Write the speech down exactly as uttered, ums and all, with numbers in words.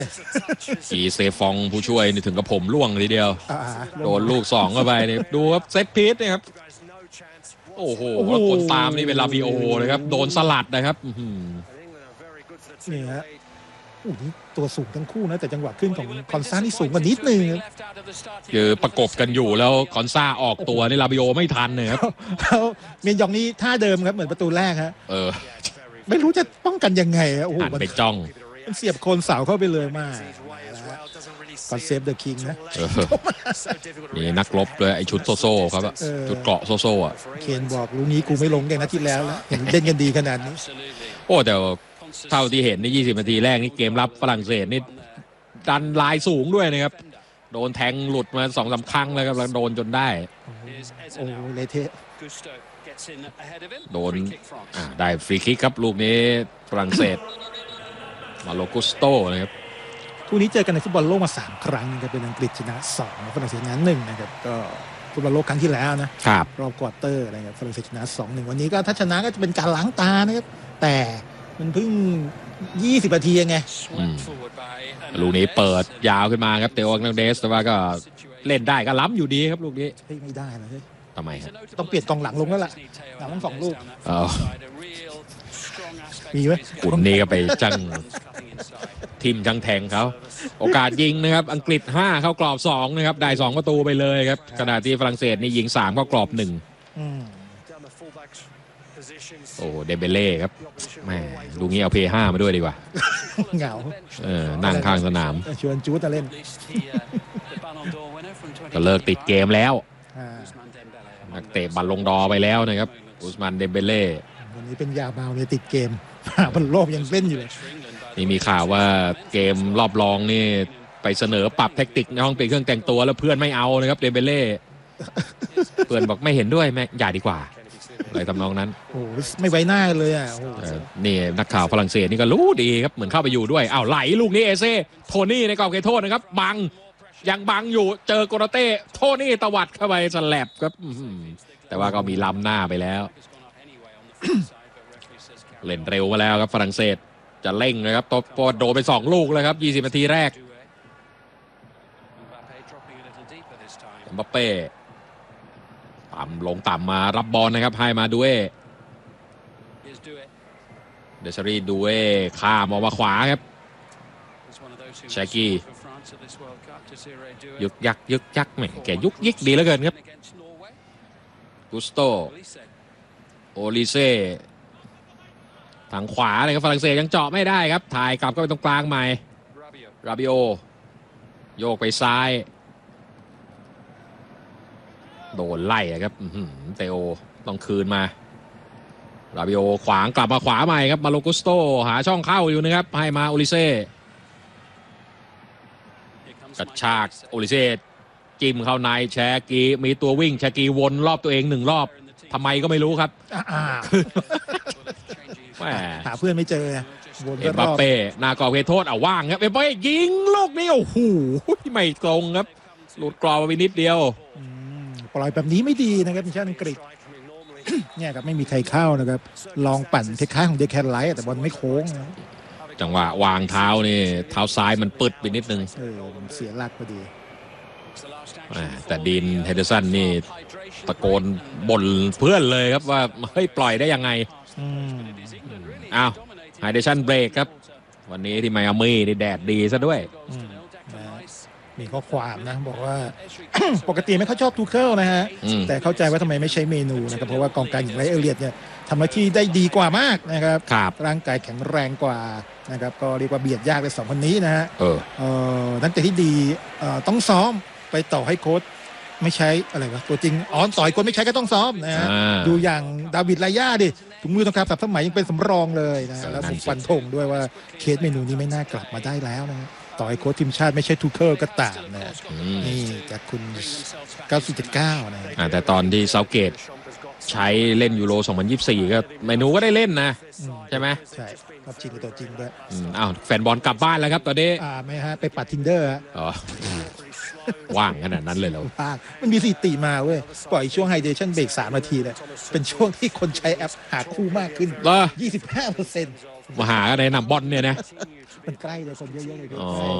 กีเซฟองผู้ช่วยนี่ถึงกับผมร่วงทีเดียวโดนลูกสองเข้าไปนี่ดูครับเซตพีซนี่ครับโอ้โหแล้วคนตามนี่เป็นลาบิโอเลยครับโดนสลัดนะครับนี่ฮะโอ้โหตัวสูงทั้งคู่นะแต่จังหวะขึ้นของคอนซ่านี่สูงกว่านิดนึงคือประกบกันอยู่แล้วคอนซ่าออกตัวนี่ลาบิโอไม่ทันเลยครับแล้วเมียนยองนี่ท่าเดิมครับเหมือนประตูแรกฮะเออไม่รู้จะป้องกันยังไงโอ้โหหันไปจ้องมันเสียบโคนเสาเข้าไปเลยมากคอนเซปต์เดอะคิงนะนี่นักรบเลยไอชุดโซโซ่ครับชุดเกราะโซโซ่อะเคนบอกลูกนี้กูไม่ลงอย่างนัดที่แล้วแล้วเห็นเล่นกันดีขนาดนี้โอ้แต่เท่าที่เห็นในยี่สิบนาทีแรกนี่เกมรับฝรั่งเศสนี่ดันลายสูงด้วยนะครับโดนแทงหลุดมาสองสามครั้งแล้วครับแล้วโดนจนได้โอ้เละเทะโดนได้ฟรีคิกครับลูกนี้ฝรั่งเศสมาโลกุสโตนะครับคู่นี้เจอกันในฟุตบอลโลกมาสามครั้งนะครับเป็นอังกฤษชนะสองฝรั่งเศสชนะหนึ่งนะครับก็ฟุตบอลโลกครั้งที่แล้วนะครับรอบควอเตอร์อะไรครับฝรั่งเศสชนะสองหนึ่งวันนี้ก็ถ้าชนะก็จะเป็นการล้างตานะครับแต่มันเพิ่งยี่สิบนาทีไงลูกนี้เปิดยาวขึ้นมาครับเตโอ นังเดสแต่ว่าก็เล่นได้ก็ล้ำอยู่ดีครับลูกนี้ไม่ได้เลยทำไมครับต้องเปลี่ยนกองหลังลงแล้วล่ะหลังทั้งสองลูกมีไหมคุณนี่ก็ไปจังทีมจังแทงเขาโอกาสยิงนะครับอังกฤษห้าเข้ากรอบสองนะครับได้สองประตูไปเลยครับขณะที่ฝรั่งเศสนี่ยิงสามเข้ากรอบหนึ่งโอ้เดเบเล่ครับแม่ลูกนี้เอาเพย์ห้ามาด้วยดีกว่าเหงาเออนั่งข้างสนามชวนจู๊ดเล่นก็เลิกติดเกมแล้วนักเตะบัลลงดอไปแล้วนะครับอุสมานเดเบเล่วันนี้เป็นยาเมาเนี่ยติดเกมบอลโลกยังเล่นอยู่เลยนี่มีข่าวว่าเกมรอบรองนี่ไปเสนอปรับแท็กติกในห้องเปลี่ยนเครื่องแต่งตัวแล้วเพื่อนไม่เอานะครับเดเบเล่เพื่อนบอกไม่เห็นด้วยแม่อย่าดีกว่าอะไรทำนองนั้นโอ้ไม่ไว้หน้าเลยอ่ะนี่นักข่าวฝรั่งเศสนี่ก็รู้ดีครับเหมือนเข้าไปอยู่ด้วยอ้าวไหลลูกนี้เอเซ่โทนี่ในกรอบเขตโทษนะครับบังยังบังอยู่เจอโกราเต้โทนี่ตวัดเข้าไปสแลบครับแต่ว่าก็มีล้ำหน้าไปแล้วเล่นเร็วมาแล้วครับฝรั่งเศสจะเร่งนะครับตบโดนไปสองลูกเลยครับยี่สิบนาทีแรกเอ็มบัปเป้ต่ำลงต่ำมารับบอลนะครับให้มาดูเอเดชารีดูเอข้ามออกมาขวาครับแชกี้ยึกยักยึกยักแหมแกยุกยิกดีเหลือเกินครับกุสโตโอลิเซ่ทางขวาเลยครับฝรั่งเศสยังเจาะไม่ได้ครับถ่ายกลับก็ไปตรงกลางใหม่ราบิโอโยกไปซ้ายโดนไล่ครับเตโอต้องคืนมาราบิโอขวางกลับมาขวาใหม่ครับมาโลกุสโตหาช่องเข้าอยู่นะครับให้มาโอลิเซ่กระชากโอลิเซ่จิ้มเข้าในแชกีมีตัววิ่งแชกีวนรอบตัวเองหนึ่งรอบทำไมก็ไม่รู้ครับหาเพื่อนไม่เจอเอ็มบัปเป้หน้ากรอบเขตโทษเอาว่างครับเอ็มบัปเป้ยิงลูกนี้โอ้โหไม่ตรงครับหลุดกรอบไปนิดเดียวปล่อยแบบนี้ไม่ดีนะครับทีมชาติอังกฤษเนี่ยครับไม่มีใครเข้านะครับลองปั่นคล้ายๆของเดคแคนไลท์แต่บอลไม่โค้งจังหวะวางเท้านี่เท้าซ้ายมันปึดไปนิดนึงเออมันเสียหลักพอดีแต่ดีนเฮเดอร์สันนี่ตะโกนบ่นเพื่อนเลยครับว่าเฮ้ยปล่อยได้ยังไงอ้าวไฮเดชันเบรกครับวันนี้ที่ไมอามี่นี่แดดดีซะด้วยมีข้อความนะบอกว่า ปกติไม่ค่อยชอบทูเคิลนะฮะแต่เข้าใจว่าทำไมไม่ใช้เมนูนะครับเพราะว่ากองกลางอย่างไรเอเลียดเนี่ยทำหน้าที่ได้ดีกว่ามากนะครับร่างกายแข็งแรงกว่านะครับก็เรียกว่าเบียดยากเลยสองคนนี้นะฮะเออนักเตะที่ดีต้องซ้อมไปต่อให้โค้ชไม่ใช้อะไรวะตัวจริงอ๋อต่อยคนไม่ใช้ก็ต้องซ้อมนะฮะดูอย่างดาวิดไลย่าดิถุงมือทองคำสับสมัยยังเป็นสำรองเลยนะแล้วผมฟันธงด้วยว่าเคสเมนูนี้ไม่น่ากลับมาได้แล้วนะต่อยโค้ชทีมชาติไม่ใช่ทูเคิลก็ตามนะนี่จากคุณเก้าสี่เจ็ดเก้านะแต่ตอนที่เซาเกตใช้เล่นยูโรสองพันยี่สิบสี่ก็เมนูก็ได้เล่นนะใช่ไหมใช่ครับจริงกับตัวจริงด้วยอ้าวแฟนบอลกลับบ้านแล้วครับตอนนี้อ่าไม่ฮะไปปัดทินเดอร์ฮะอ๋อว่างขนาดนั้นเลยเหรอว่างมันมีสถิติมาเว้ยปล่อยช่วงไฮเดรชั่นเบรกสามนาทีเลยเป็นช่วงที่คนใช้แอปหาคู่มากขึ้น ยี่สิบห้าเปอร์เซ็นต์มาหากันในสนามบอลเนี่ยนะมันใกล้เลยคนเยอะๆเลยอ๋อ